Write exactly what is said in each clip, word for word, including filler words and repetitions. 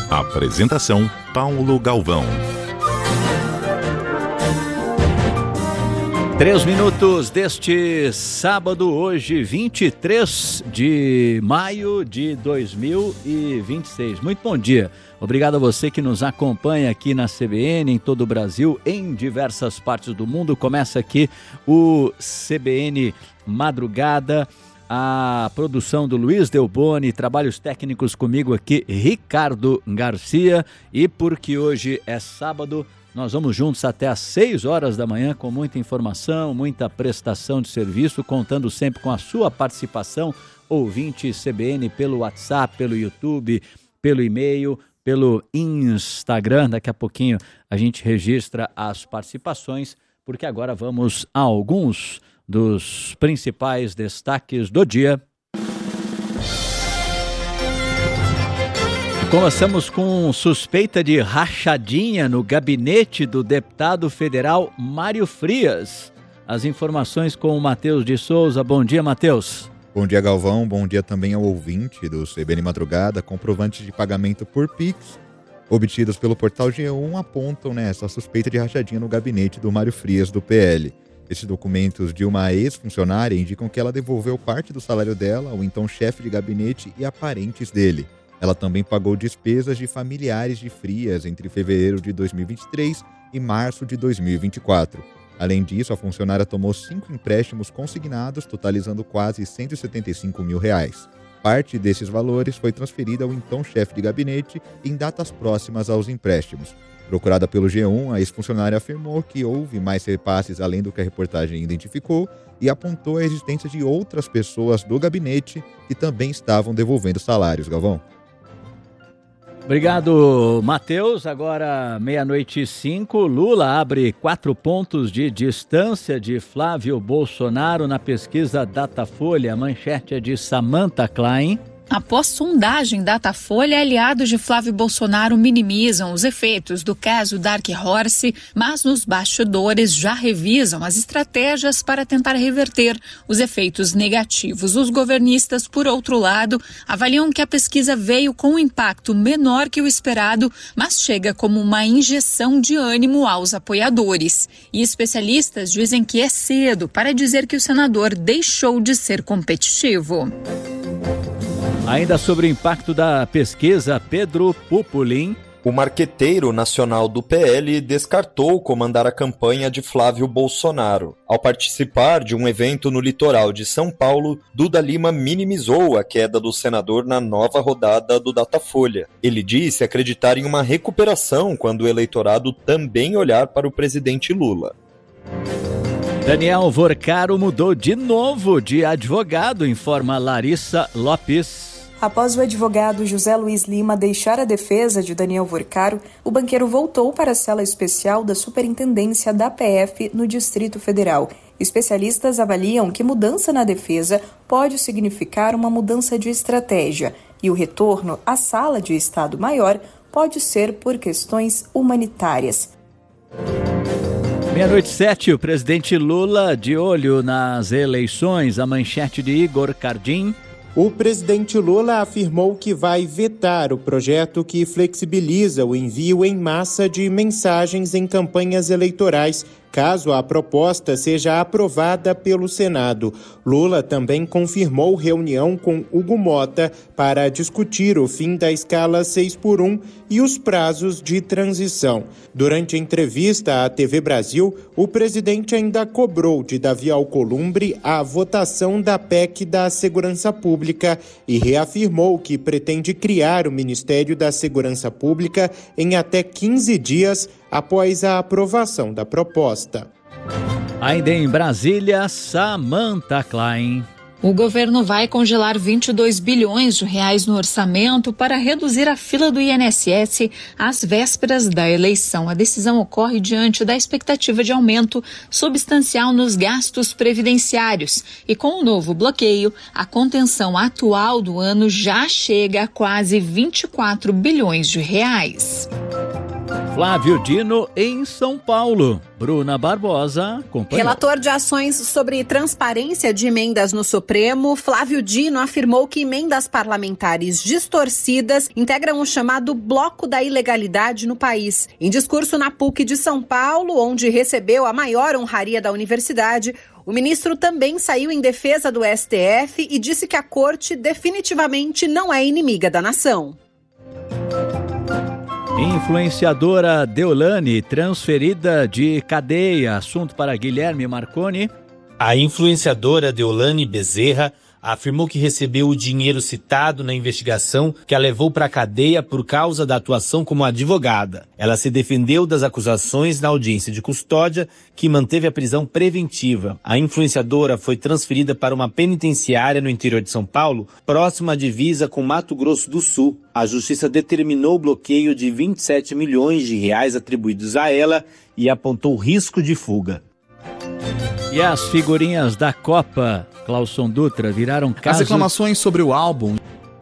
Apresentação: Paulo Galvão. Três minutos deste sábado, hoje, vinte e três de maio de dois mil e vinte e seis. Muito bom dia. Obrigado a você que nos acompanha aqui na C B N, em todo o Brasil, em diversas partes do mundo. Começa aqui o C B N Madrugada, a produção do Luiz Delboni, trabalhos técnicos comigo aqui, Ricardo Garcia. E porque hoje é sábado, nós vamos juntos até às seis horas da manhã com muita informação, muita prestação de serviço, contando sempre com a sua participação, ouvinte C B N, pelo WhatsApp, pelo YouTube, pelo e-mail, pelo Instagram. Daqui a pouquinho a gente registra as participações, porque agora vamos a alguns dos principais destaques do dia. Começamos com suspeita de rachadinha no gabinete do deputado federal Mário Frias. As informações com o Matheus de Souza. Bom dia, Matheus. Bom dia, Galvão. Bom dia também ao ouvinte do C B N Madrugada. Comprovantes de pagamento por Pix obtidos pelo portal G um apontam, né, essa suspeita de rachadinha no gabinete do Mário Frias, do P L. Esses documentos de uma ex-funcionária indicam que ela devolveu parte do salário dela ao então chefe de gabinete e a parentes dele. Ela também pagou despesas de familiares de Frias entre fevereiro de dois mil e vinte e três e março de dois mil e vinte e quatro. Além disso, a funcionária tomou cinco empréstimos consignados, totalizando quase cento e setenta e cinco mil reais. Parte desses valores foi transferida ao então chefe de gabinete em datas próximas aos empréstimos. Procurada pelo G um, a ex-funcionária afirmou que houve mais repasses além do que a reportagem identificou e apontou a existência de outras pessoas do gabinete que também estavam devolvendo salários. Galvão. Obrigado, Matheus. Agora, meia-noite e cinco, Lula abre quatro pontos de distância de Flávio Bolsonaro na pesquisa Datafolha. A manchete é de Samantha Klein. Após sondagem Datafolha, aliados de Flávio Bolsonaro minimizam os efeitos do caso Dark Horse, mas nos bastidores já revisam as estratégias para tentar reverter os efeitos negativos. Os governistas, por outro lado, avaliam que a pesquisa veio com um impacto menor que o esperado, mas chega como uma injeção de ânimo aos apoiadores. E especialistas dizem que é cedo para dizer que o senador deixou de ser competitivo. Ainda sobre o impacto da pesquisa, Pedro Pupolin. O marqueteiro nacional do P L descartou comandar a campanha de Flávio Bolsonaro. Ao participar de um evento no litoral de São Paulo, Duda Lima minimizou a queda do senador na nova rodada do Datafolha. Ele disse acreditar em uma recuperação quando o eleitorado também olhar para o presidente Lula. Daniel Vorcaro mudou de novo de advogado, informa Larissa Lopes. Após o advogado José Luiz Lima deixar a defesa de Daniel Vorcaro, o banqueiro voltou para a cela especial da Superintendência da P F no Distrito Federal. Especialistas avaliam que mudança na defesa pode significar uma mudança de estratégia e o retorno à sala de Estado Maior pode ser por questões humanitárias. Meia-noite sete, o presidente Lula de olho nas eleições. A manchete de Igor Cardim. O presidente Lula afirmou que vai vetar o projeto que flexibiliza o envio em massa de mensagens em campanhas eleitorais, caso a proposta seja aprovada pelo Senado. Lula também confirmou reunião com Hugo Mota para discutir o fim da escala seis por um e os prazos de transição. Durante a entrevista à T V Brasil, o presidente ainda cobrou de Davi Alcolumbre a votação da P E C da Segurança Pública e reafirmou que pretende criar o Ministério da Segurança Pública em até quinze dias após a aprovação da proposta. Ainda em Brasília, Samantha Klein. O governo vai congelar vinte e dois bilhões de reais no orçamento para reduzir a fila do I N S S às vésperas da eleição. A decisão ocorre diante da expectativa de aumento substancial nos gastos previdenciários. E com o novo bloqueio, a contenção atual do ano já chega a quase vinte e quatro bilhões de reais. Flávio Dino em São Paulo. Bruna Barbosa acompanhou. Relator de ações sobre transparência de emendas no Supremo, Flávio Dino afirmou que emendas parlamentares distorcidas integram o chamado bloco da ilegalidade no país. Em discurso na P U C de São Paulo, onde recebeu a maior honraria da universidade, o ministro também saiu em defesa do S T F e disse que a corte definitivamente não é inimiga da nação. Influenciadora Deolane transferida de cadeia. Assunto para Guilherme Marconi. A influenciadora Deolane Bezerra afirmou que recebeu o dinheiro citado na investigação que a levou para a cadeia por causa da atuação como advogada. Ela se defendeu das acusações na audiência de custódia, que manteve a prisão preventiva. A influenciadora foi transferida para uma penitenciária no interior de São Paulo, próxima à divisa com Mato Grosso do Sul. A justiça determinou o bloqueio de vinte e sete milhões de reais atribuídos a ela e apontou risco de fuga. E as figurinhas da Copa, Clauson Dutra, viraram caso... As reclamações sobre o álbum...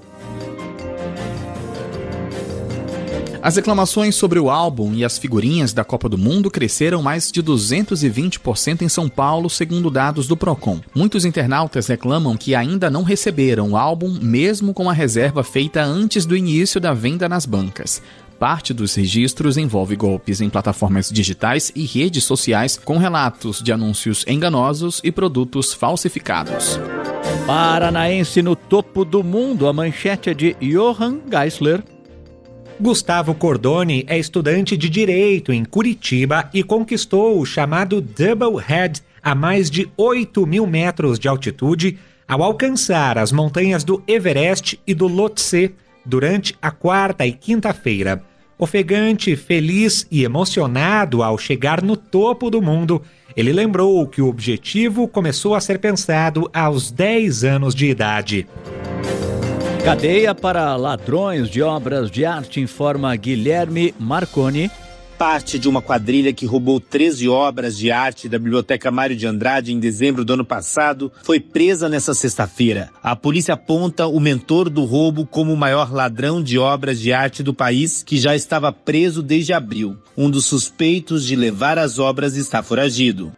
As reclamações sobre o álbum e as figurinhas da Copa do Mundo cresceram mais de duzentos e vinte por cento em São Paulo, segundo dados do Procon. Muitos internautas reclamam que ainda não receberam o álbum, mesmo com a reserva feita antes do início da venda nas bancas. Parte dos registros envolve golpes em plataformas digitais e redes sociais com relatos de anúncios enganosos e produtos falsificados. Paranaense no topo do mundo, a manchete é de Johann Geisler. Gustavo Cordoni é estudante de Direito em Curitiba e conquistou o chamado Double Head a mais de oito mil metros de altitude ao alcançar as montanhas do Everest e do Lhotse durante a quarta e quinta-feira. Ofegante, feliz e emocionado ao chegar no topo do mundo, ele lembrou que o objetivo começou a ser pensado aos dez anos de idade. Cadeia para ladrões de obras de arte, informa Guilherme Marconi. Parte de uma quadrilha que roubou treze obras de arte da Biblioteca Mário de Andrade em dezembro do ano passado foi presa nesta sexta-feira. A polícia aponta o mentor do roubo como o maior ladrão de obras de arte do país, que já estava preso desde abril. Um dos suspeitos de levar as obras está foragido.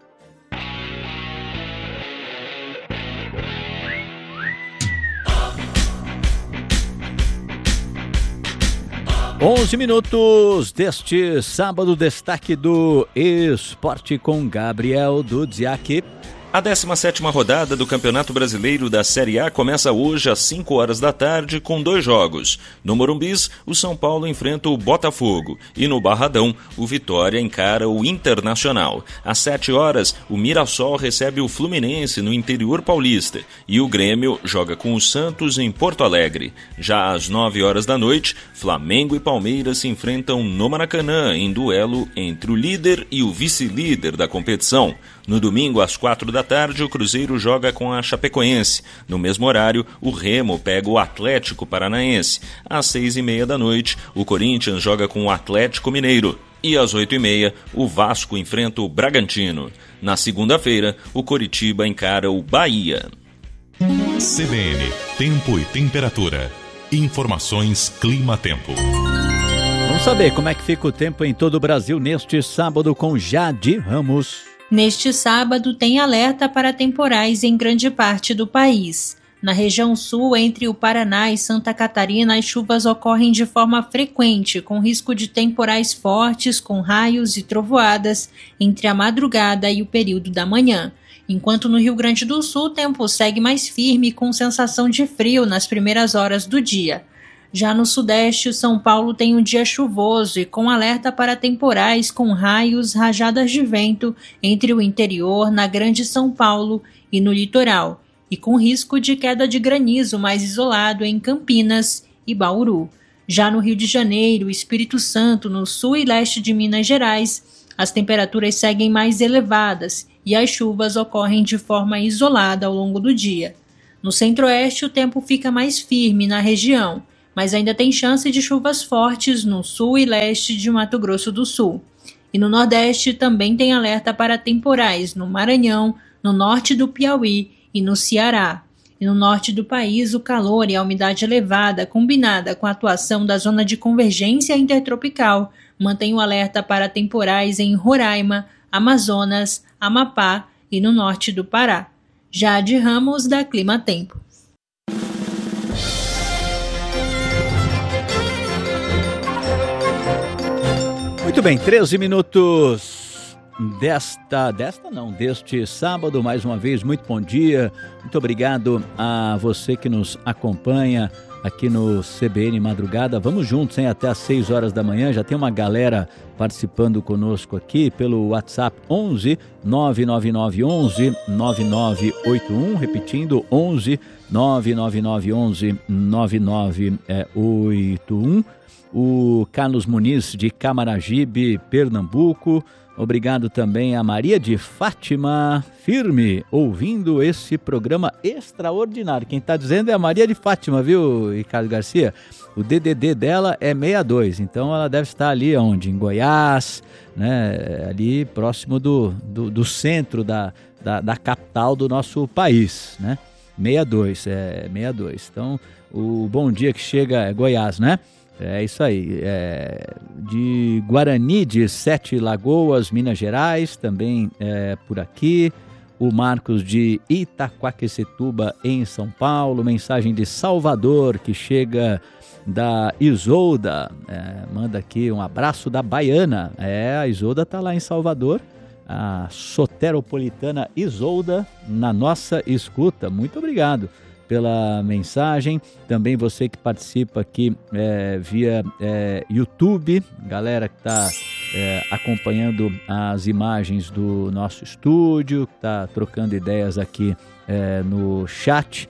onze minutos deste sábado, destaque do Esporte com Gabriel Dudziak. A décima sétima rodada do Campeonato Brasileiro da Série A começa hoje às cinco horas da tarde com dois jogos. No Morumbis, o São Paulo enfrenta o Botafogo e no Barradão, o Vitória encara o Internacional. Às sete horas, o Mirassol recebe o Fluminense no interior paulista e o Grêmio joga com o Santos em Porto Alegre. Já às nove horas da noite, Flamengo e Palmeiras se enfrentam no Maracanã em duelo entre o líder e o vice-líder da competição. No domingo, às quatro da tarde, o Cruzeiro joga com a Chapecoense. No mesmo horário, o Remo pega o Atlético Paranaense. Às seis e meia da noite, o Corinthians joga com o Atlético Mineiro. E às oito e meia, o Vasco enfrenta o Bragantino. Na segunda-feira, o Coritiba encara o Bahia. C B N, Tempo e Temperatura. Informações Clima-Tempo. Vamos saber como é que fica o tempo em todo o Brasil neste sábado com Jade Ramos. Neste sábado, tem alerta para temporais em grande parte do país. Na região sul, entre o Paraná e Santa Catarina, as chuvas ocorrem de forma frequente, com risco de temporais fortes, com raios e trovoadas, entre a madrugada e o período da manhã. Enquanto no Rio Grande do Sul, o tempo segue mais firme, com sensação de frio nas primeiras horas do dia. Já no Sudeste, São Paulo tem um dia chuvoso e com alerta para temporais com raios, rajadas de vento entre o interior, na Grande São Paulo e no litoral, e com risco de queda de granizo mais isolado em Campinas e Bauru. Já no Rio de Janeiro, Espírito Santo, no sul e leste de Minas Gerais, as temperaturas seguem mais elevadas e as chuvas ocorrem de forma isolada ao longo do dia. No Centro-Oeste, o tempo fica mais firme na região, mas ainda tem chance de chuvas fortes no sul e leste de Mato Grosso do Sul. E no Nordeste também tem alerta para temporais no Maranhão, no norte do Piauí e no Ceará. E no norte do país, o calor e a umidade elevada, combinada com a atuação da zona de convergência intertropical, mantém o alerta para temporais em Roraima, Amazonas, Amapá e no norte do Pará. Jade Ramos, da Clima Tempo. Muito bem, treze minutos desta, desta não, deste sábado, mais uma vez, muito bom dia, muito obrigado a você que nos acompanha aqui no C B N Madrugada. Vamos juntos, hein? Até às seis horas da manhã, já tem uma galera participando conosco aqui pelo WhatsApp onze nove nove nove onze nove nove oito um, repetindo onze nove nove nove onze nove nove oito um. O Carlos Muniz de Camaragibe, Pernambuco. Obrigado também a Maria de Fátima, firme, ouvindo esse programa extraordinário. Quem está dizendo é a Maria de Fátima, viu, Ricardo Garcia? O D D D dela é sessenta e dois, então ela deve estar ali onde? Em Goiás, né? Ali próximo do, do, do centro da, da, da capital do nosso país, né? sessenta e dois, é sessenta e dois. Então, o bom dia que chega é Goiás, né? É isso aí, é, de Guarani de Sete Lagoas, Minas Gerais, também é, por aqui. O Marcos de Itaquaquecetuba, em São Paulo. Mensagem de Salvador, que chega da Isolda. É, manda aqui um abraço da Baiana. É, a Isolda está lá em Salvador. A soteropolitana Isolda, na nossa escuta. Muito obrigado pela mensagem. Também você que participa aqui é, via é, YouTube, galera que está é, acompanhando as imagens do nosso estúdio, que está trocando ideias aqui é, no chat.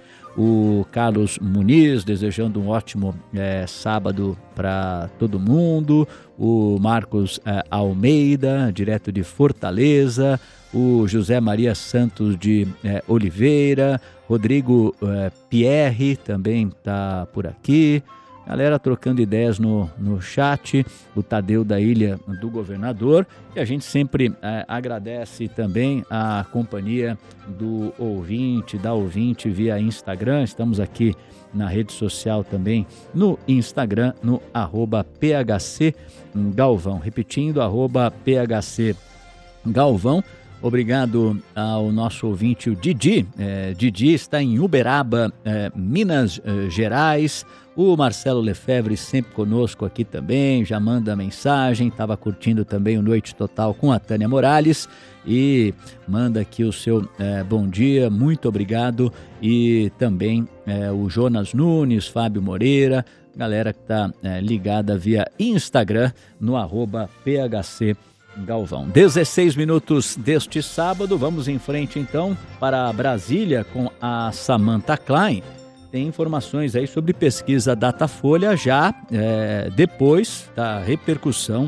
O Carlos Muniz desejando um ótimo é, sábado para todo mundo. O Marcos é, Almeida, direto de Fortaleza. O José Maria Santos de é, Oliveira. Rodrigo é, Pierre também está por aqui. Galera trocando ideias no, no chat. O Tadeu da Ilha do Governador. E a gente sempre é, agradece também a companhia do ouvinte, da ouvinte via Instagram. Estamos aqui na rede social também, no Instagram, no arroba P H C Galvão. Repetindo, arroba P H C Galvão. Obrigado ao nosso ouvinte, o Didi. É, Didi está em Uberaba, é, Minas é, Gerais. O Marcelo Lefebvre sempre conosco aqui também, já manda mensagem, estava curtindo também o Noite Total com a Tânia Morales e manda aqui o seu é, bom dia, muito obrigado. E também é, o Jonas Nunes, Fábio Moreira, galera que está é, ligada via Instagram no arroba P H C Galvão. dezesseis minutos deste sábado, vamos em frente então para Brasília com a Samantha Klein. Tem informações aí sobre pesquisa Datafolha já é, depois da repercussão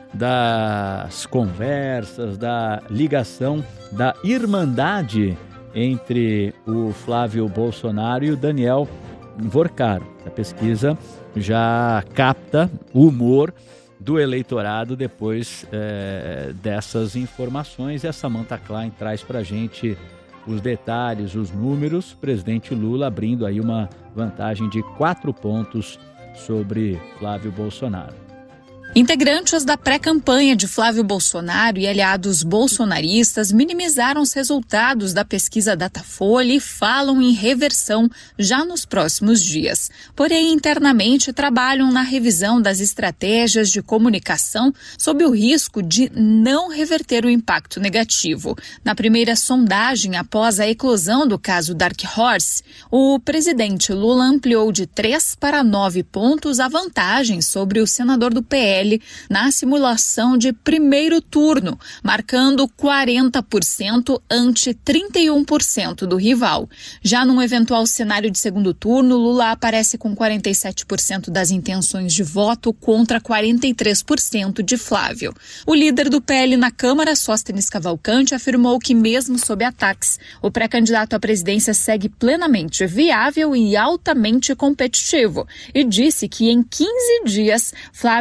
das conversas, da ligação, da irmandade entre o Flávio Bolsonaro e o Daniel Vorcaro. A pesquisa já capta o humor do eleitorado depois é, dessas informações, e a Samantha Klein traz para a gente os detalhes, os números. Presidente Lula abrindo aí uma vantagem de quatro pontos sobre Flávio Bolsonaro. Integrantes da pré-campanha de Flávio Bolsonaro e aliados bolsonaristas minimizaram os resultados da pesquisa Datafolha e falam em reversão já nos próximos dias. Porém, internamente trabalham na revisão das estratégias de comunicação sob o risco de não reverter o impacto negativo. Na primeira sondagem, após a eclosão do caso Dark Horse, o presidente Lula ampliou de três para nove pontos a vantagem sobre o senador do P L na simulação de primeiro turno, marcando quarenta por cento ante trinta e um por cento do rival. Já num eventual cenário de segundo turno, Lula aparece com quarenta e sete por cento das intenções de voto contra quarenta e três por cento de Flávio. O líder do P L na Câmara, Sóstenes Cavalcante, afirmou que mesmo sob ataques, o pré-candidato à presidência segue plenamente viável e altamente competitivo e disse que em quinze dias Flávio vai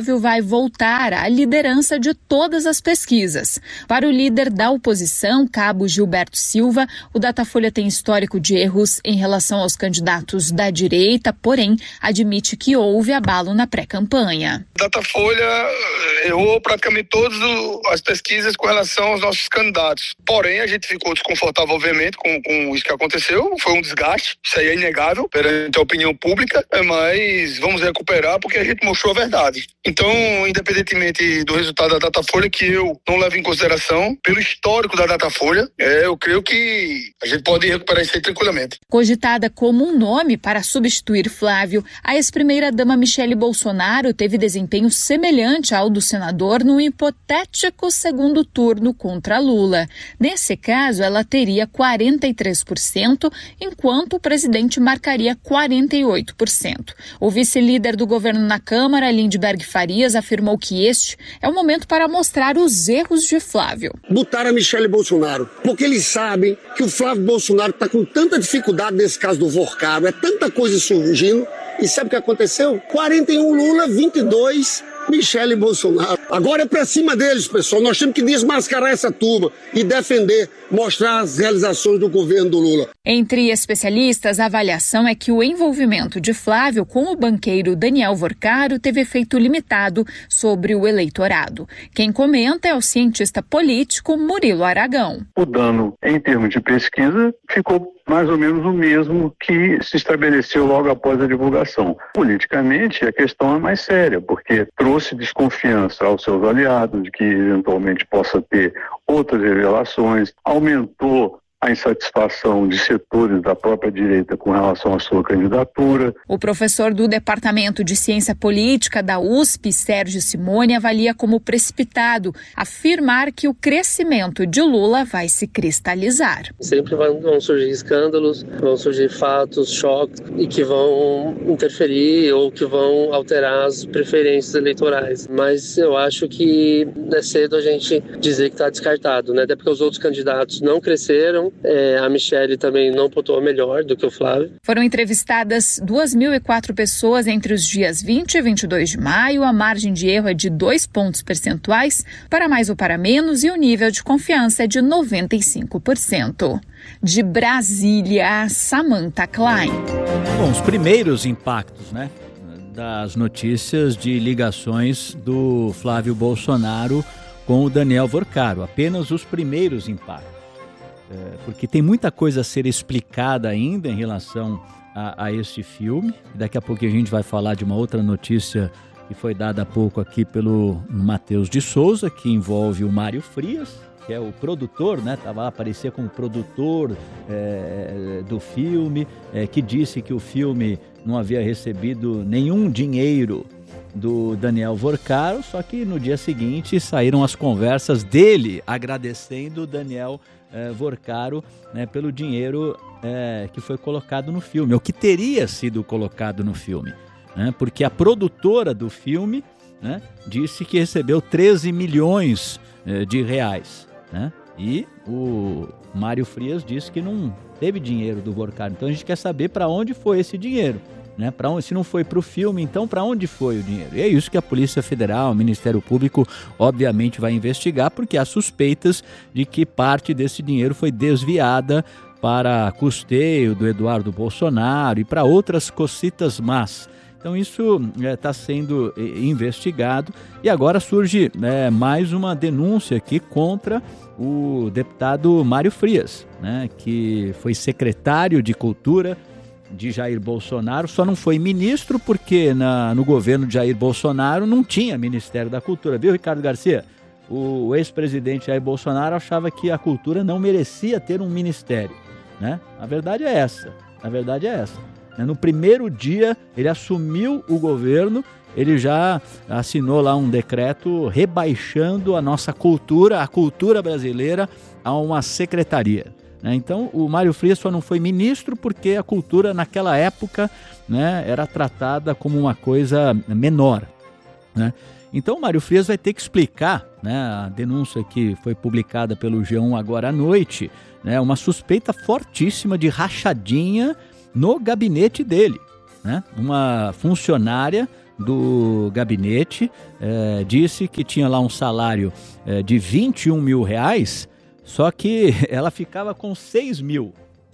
voltar à liderança de todas as pesquisas. Para o líder da oposição, cabo Gilberto Silva, o Datafolha tem histórico de erros em relação aos candidatos da direita, porém admite que houve abalo na pré-campanha. Datafolha errou praticamente todas as pesquisas com relação aos nossos candidatos. Porém, a gente ficou desconfortável, obviamente, com, com isso que aconteceu. Foi um desgaste, isso aí é inegável perante a opinião pública, mas vamos recuperar porque a gente mostrou a verdade. Então, independentemente do resultado da Datafolha, que eu não levo em consideração, pelo histórico da Datafolha, é, eu creio que a gente pode recuperar isso aí tranquilamente. Cogitada como um nome para substituir Flávio, a ex-primeira-dama Michele Bolsonaro teve desempenho semelhante ao do senador no hipotético segundo turno contra Lula. Nesse caso, ela teria quarenta e três por cento, enquanto o presidente marcaria quarenta e oito por cento. O vice-líder do governo na Câmara, Lindbergh Farias, afirmou que este é o momento para mostrar os erros de Flávio. Botaram a Michele Bolsonaro, porque eles sabem que o Flávio Bolsonaro está com tanta dificuldade nesse caso do Vorcaro, é tanta coisa surgindo, e sabe o que aconteceu? quarenta e um Lula, vinte e dois Michele Bolsonaro. Agora é pra cima deles, pessoal. Nós temos que desmascarar essa turma e defender, mostrar as realizações do governo do Lula. Entre especialistas, a avaliação é que o envolvimento de Flávio com o banqueiro Daniel Vorcaro teve efeito limitado sobre o eleitorado. Quem comenta é o cientista político Murilo Aragão. O dano em termos de pesquisa ficou mais ou menos o mesmo que se estabeleceu logo após a divulgação. Politicamente, a questão é mais séria, porque trouxe desconfiança aos seus aliados de que eventualmente possa ter outras revelações, aumentou a insatisfação de setores da própria direita com relação à sua candidatura. O professor do Departamento de Ciência Política da U S P, Sérgio Simone, avalia como precipitado afirmar que o crescimento de Lula vai se cristalizar. Sempre vão surgir escândalos, vão surgir fatos, choques e que vão interferir ou que vão alterar as preferências eleitorais. Mas eu acho que é cedo a gente dizer que está descartado, né? Até porque os outros candidatos não cresceram. É, a Michele também não pontuou melhor do que o Flávio. Foram entrevistadas duas mil e quatro pessoas entre os dias vinte e vinte e dois de maio. A margem de erro é de dois pontos percentuais, para mais ou para menos, e o nível de confiança é de noventa e cinco por cento. De Brasília, Samantha Klein. Bom, os primeiros impactos, né, das notícias de ligações do Flávio Bolsonaro com o Daniel Vorcaro. Apenas os primeiros impactos. É, porque tem muita coisa a ser explicada ainda em relação a, a este filme. Daqui a pouco a gente vai falar de uma outra notícia que foi dada há pouco aqui pelo Matheus de Souza, que envolve o Mário Frias, que é o produtor, né? Tava, aparecia como produtor é, do filme, é, que disse que o filme não havia recebido nenhum dinheiro do Daniel Vorcaro, só que no dia seguinte saíram as conversas dele agradecendo o Daniel É, Vorcaro, né, pelo dinheiro é, que foi colocado no filme, ou que teria sido colocado no filme, né, porque a produtora do filme, né, disse que recebeu treze milhões é, de reais, né, e o Mário Frias disse que não teve dinheiro do Vorcaro. Então a gente quer saber para onde foi esse dinheiro. Né, pra onde, se não foi para o filme, então para onde foi o dinheiro? E é isso que a Polícia Federal, o Ministério Público, obviamente vai investigar, porque há suspeitas de que parte desse dinheiro foi desviada para custeio do Eduardo Bolsonaro e para outras cocitas más. Então isso está é, sendo investigado e agora surge é, mais uma denúncia aqui contra o deputado Mário Frias, né, que foi secretário de Cultura de Jair Bolsonaro, só não foi ministro porque na, no governo de Jair Bolsonaro não tinha Ministério da Cultura, viu, Ricardo Garcia? O, o ex-presidente Jair Bolsonaro achava que a cultura não merecia ter um ministério, né? A verdade é essa, a verdade é essa. No primeiro dia ele assumiu o governo, ele já assinou lá um decreto rebaixando a nossa cultura, a cultura brasileira, a uma secretaria. Então o Mário Frias só não foi ministro porque a cultura naquela época, né, era tratada como uma coisa menor, né? Então o Mário Frias vai ter que explicar, né, a denúncia que foi publicada pelo G um agora à noite, né, uma suspeita fortíssima de rachadinha no gabinete dele, né? Uma funcionária do gabinete, é, disse que tinha lá um salário é, de vinte e um mil reais, só que ela ficava com seis mil.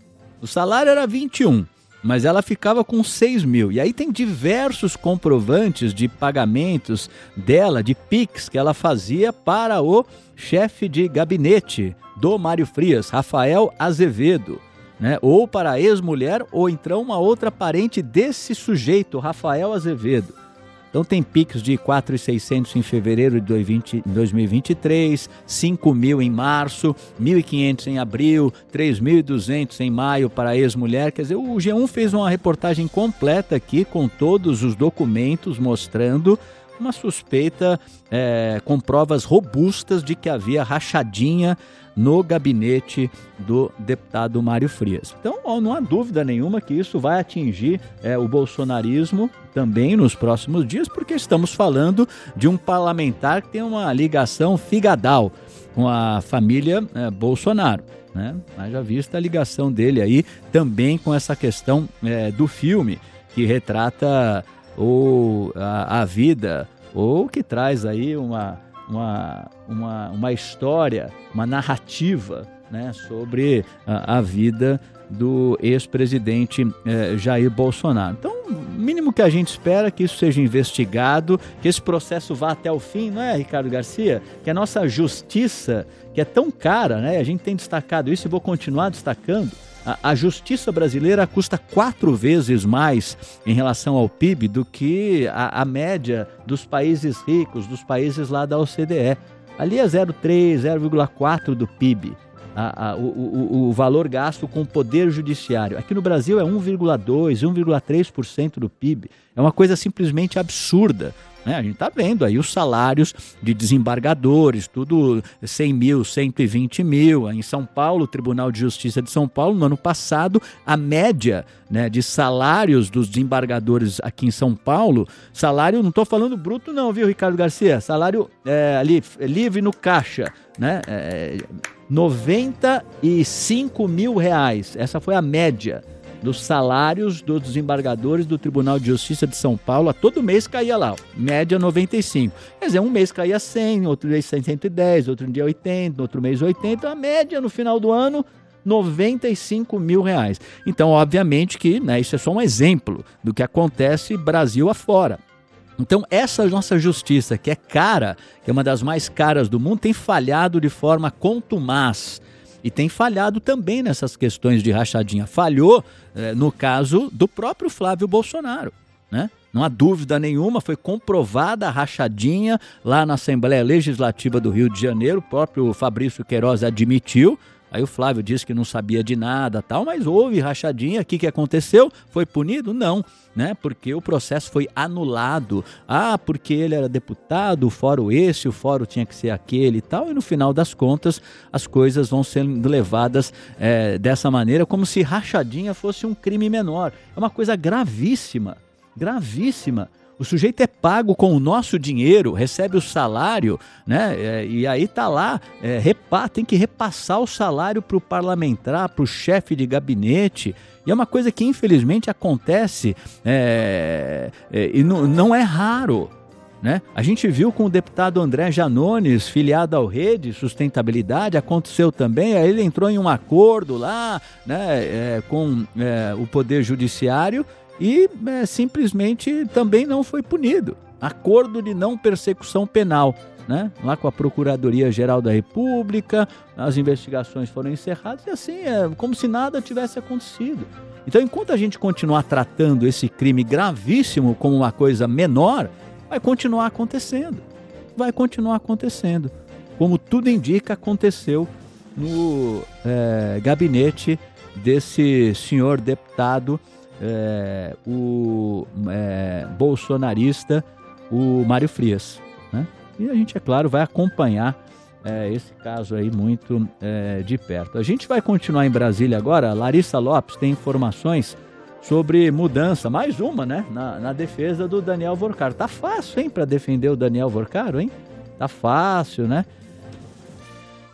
O salário era vinte e um, mas ela ficava com seis mil. E aí tem diversos comprovantes de pagamentos dela, de Pix, que ela fazia para o chefe de gabinete do Mário Frias, Rafael Azevedo, né? Ou para a ex-mulher, ou então uma outra parente desse sujeito, Rafael Azevedo. Então tem Pix de quatro mil e seiscentos em fevereiro de dois mil e vinte e três, cinco mil em março, mil e quinhentos em abril, três mil e duzentos em maio para a ex-mulher. Quer dizer, o G um fez uma reportagem completa aqui com todos os documentos mostrando uma suspeita é, com provas robustas de que havia rachadinha no gabinete do deputado Mário Frias. Então, não há dúvida nenhuma que isso vai atingir é, o bolsonarismo também nos próximos dias, porque estamos falando de um parlamentar que tem uma ligação figadal com a família é, Bolsonaro, né? Haja vista a ligação dele aí também com essa questão é, do filme que retrata ou a, a vida, ou que traz aí uma, uma, uma, uma história, uma narrativa, né, sobre a, a vida do ex-presidente eh, Jair Bolsonaro. Então, o mínimo que a gente espera é que isso seja investigado, que esse processo vá até o fim, não é, Ricardo Garcia? Que a nossa justiça, que é tão cara, né, a gente tem destacado isso e vou continuar destacando, a, a justiça brasileira custa quatro vezes mais em relação ao P I B do que a, a média dos países ricos, dos países lá da O C D E. Ali é zero vírgula três, zero vírgula quatro do P I B. A, a, o, o, o valor gasto com o poder judiciário. Aqui no Brasil é um vírgula dois, um vírgula três por cento do P I B. É uma coisa simplesmente absurda, né? A gente está vendo aí os salários de desembargadores, tudo cem mil, cento e vinte mil. Em São Paulo, o Tribunal de Justiça de São Paulo, no ano passado, a média, né, de salários dos desembargadores aqui em São Paulo, salário, não estou falando bruto não, viu, Ricardo Garcia? Salário é, ali, livre no caixa, né? É, noventa e cinco mil reais. Essa foi a média dos salários dos desembargadores do Tribunal de Justiça de São Paulo. A todo mês caía lá, média noventa e cinco. Quer dizer, um mês caía cem, outro mês cento e dez, outro dia oitenta, outro mês oitenta. A média no final do ano, noventa e cinco mil reais. Então, obviamente que, né, isso é só um exemplo do que acontece Brasil afora. Então, essa nossa justiça, que é cara, que é uma das mais caras do mundo, tem falhado de forma contumaz. E tem falhado também nessas questões de rachadinha. Falhou eh, no caso do próprio Flávio Bolsonaro, né? Não há dúvida nenhuma, foi comprovada a rachadinha lá na Assembleia Legislativa do Rio de Janeiro. O próprio Fabrício Queiroz admitiu. Aí o Flávio disse que não sabia de nada, tal, mas houve rachadinha. O que, que aconteceu? Foi punido? Não, né? Porque o processo foi anulado. Ah, porque ele era deputado, o fórum esse, o fórum tinha que ser aquele e tal. E no final das contas, as coisas vão sendo levadas é, dessa maneira, como se rachadinha fosse um crime menor. É uma coisa gravíssima, gravíssima. O sujeito é pago com o nosso dinheiro, recebe o salário, né? É, e aí tá lá, é, repa, tem que repassar o salário para o parlamentar, para o chefe de gabinete. E é uma coisa que infelizmente acontece é, é, e não, não é raro, né? A gente viu com o deputado André Janones, filiado ao Rede Sustentabilidade, aconteceu também. Aí ele entrou em um acordo lá, né, é, com é, o Poder Judiciário. E é, simplesmente também não foi punido. Acordo de não persecução penal, né? Lá com a Procuradoria-Geral da República, as investigações foram encerradas e assim, é como se nada tivesse acontecido. Então, enquanto a gente continuar tratando esse crime gravíssimo como uma coisa menor, vai continuar acontecendo. Vai continuar acontecendo. Como tudo indica, aconteceu no é, gabinete desse senhor deputado É, o é, bolsonarista, o Mário Frias, né? E a gente, é claro, vai acompanhar é, esse caso aí muito é, de perto. A gente vai continuar em Brasília agora. Larissa Lopes tem informações sobre mudança, mais uma, né, na, na defesa do Daniel Vorcaro. Tá fácil, hein, para defender o Daniel Vorcaro, hein? Tá fácil, né?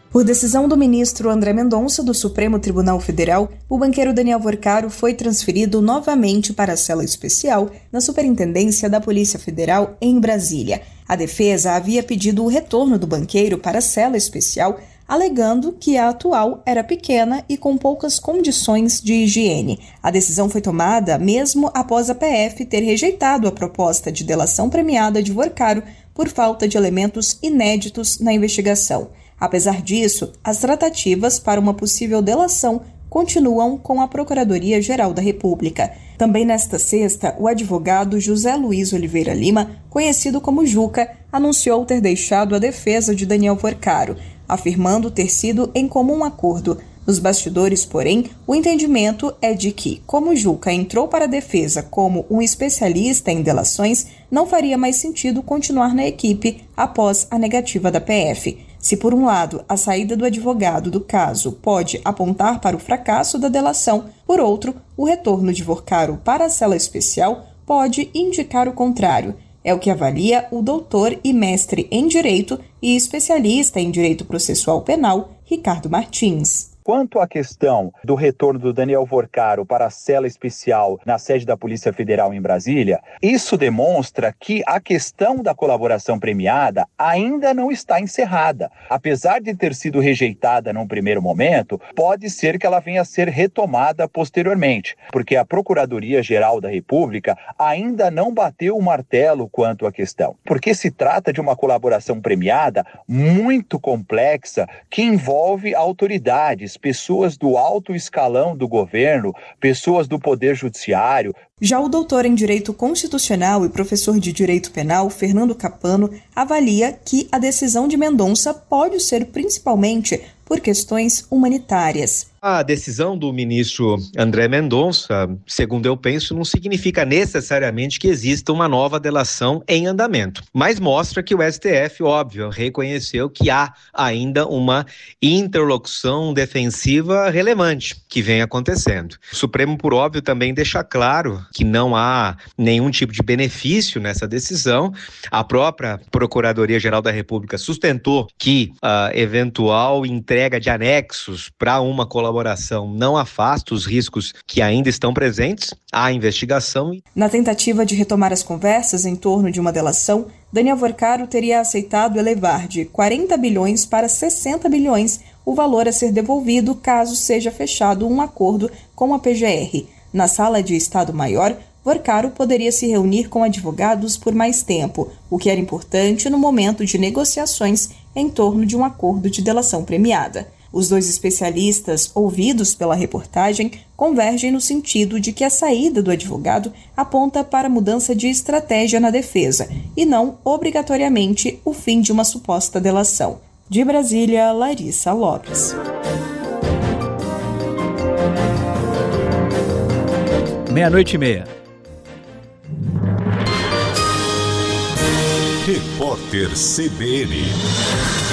Por decisão do ministro André Mendonça, do Supremo Tribunal Federal, o banqueiro Daniel Vorcaro foi transferido novamente para a cela especial na Superintendência da Polícia Federal em Brasília. A defesa havia pedido o retorno do banqueiro para a cela especial, alegando que a atual era pequena e com poucas condições de higiene. A decisão foi tomada mesmo após a P F ter rejeitado a proposta de delação premiada de Vorcaro por falta de elementos inéditos na investigação. Apesar disso, as tratativas para uma possível delação continuam com a Procuradoria-Geral da República. Também nesta sexta, o advogado José Luiz Oliveira Lima, conhecido como Juca, anunciou ter deixado a defesa de Daniel Vorcaro, afirmando ter sido em comum acordo. Nos bastidores, porém, o entendimento é de que, como Juca entrou para a defesa como um especialista em delações, não faria mais sentido continuar na equipe após a negativa da P F. Se, por um lado, a saída do advogado do caso pode apontar para o fracasso da delação, por outro, o retorno de Vorcaro para a cela especial pode indicar o contrário. É o que avalia o doutor e mestre em Direito e especialista em Direito Processual Penal, Ricardo Martins. Quanto à questão do retorno do Daniel Vorcaro para a cela especial na sede da Polícia Federal em Brasília, isso demonstra que a questão da colaboração premiada ainda não está encerrada. Apesar de ter sido rejeitada num primeiro momento, pode ser que ela venha a ser retomada posteriormente, porque a Procuradoria-Geral da República ainda não bateu o martelo quanto à questão, porque se trata de uma colaboração premiada muito complexa que envolve autoridades, pessoas do alto escalão do governo, pessoas do Poder Judiciário. Já o doutor em Direito Constitucional e professor de Direito Penal, Fernando Capano, avalia que a decisão de Mendonça pode ser principalmente por questões humanitárias. A decisão do ministro André Mendonça, segundo eu penso, não significa necessariamente que exista uma nova delação em andamento, mas mostra que o S T F, óbvio, reconheceu que há ainda uma interlocução defensiva relevante que vem acontecendo. O Supremo, por óbvio, também deixa claro que não há nenhum tipo de benefício nessa decisão. A própria Procuradoria-Geral da República sustentou que a eventual entrega de anexos para uma colaboração não afasta os riscos que ainda estão presentes à investigação. Na tentativa de retomar as conversas em torno de uma delação, Daniel Vorcaro teria aceitado elevar de quarenta bilhões para sessenta bilhões o valor a ser devolvido caso seja fechado um acordo com a P G R. Na sala de Estado-Maior, Vorcaro poderia se reunir com advogados por mais tempo, o que era importante no momento de negociações em torno de um acordo de delação premiada. Os dois especialistas, ouvidos pela reportagem, convergem no sentido de que a saída do advogado aponta para mudança de estratégia na defesa e não, obrigatoriamente, o fim de uma suposta delação. De Brasília, Larissa Lopes. Meia-noite e meia. Repórter C B N.